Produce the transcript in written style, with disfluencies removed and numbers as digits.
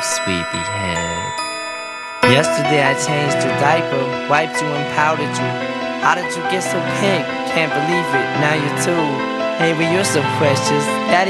sweet behead. Yesterday I changed your diaper, wiped you and powdered you. How did you get so pink? Can't believe it, now you're two. Hey, but you're so precious. Daddy